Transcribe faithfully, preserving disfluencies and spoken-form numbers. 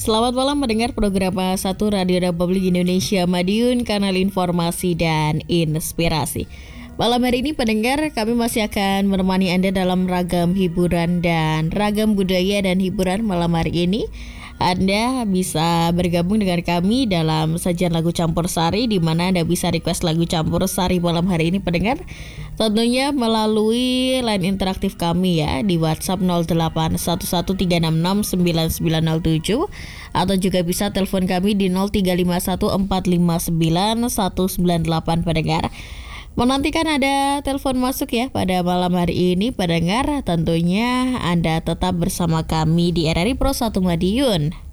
Selamat malam mendengar program satu Radio Republik Indonesia Madiun, kanal informasi dan inspirasi. Malam hari ini pendengar, kami masih akan menemani Anda dalam ragam hiburan dan ragam budaya dan hiburan malam hari ini. Anda bisa bergabung dengan kami dalam sajian lagu campur sari, di mana Anda bisa request lagu campur sari malam hari ini pendengar. Tentunya melalui line interaktif kami ya di WhatsApp nol delapan satu satu tiga enam enam sembilan sembilan nol tujuh, atau juga bisa telepon kami di nol tiga lima satu empat lima sembilan satu sembilan delapan pendengar. Menantikan ada telepon masuk ya pada malam hari ini pendengar. Tentunya Anda tetap bersama kami di R R I Pro satu Madiun.